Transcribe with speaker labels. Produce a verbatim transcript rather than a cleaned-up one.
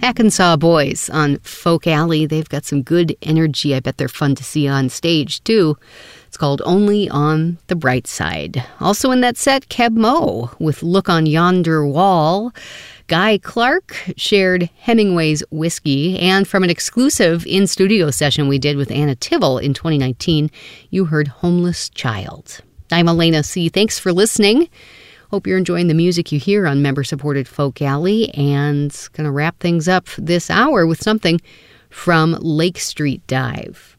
Speaker 1: Hackensaw Boys on Folk Alley. They've got some good energy. I bet they're fun to see on stage, too. It's called Only on the Bright Side. Also in that set, Keb Mo with Look on Yonder Wall. Guy Clark shared Hemingway's Whiskey. And from an exclusive in-studio session we did with Anna Tivell in twenty nineteen, you heard Homeless Child. I'm Elena C. Thanks for listening. Hope you're enjoying the music you hear on member-supported Folk Alley, and going to wrap things up this hour with something from Lake Street Dive.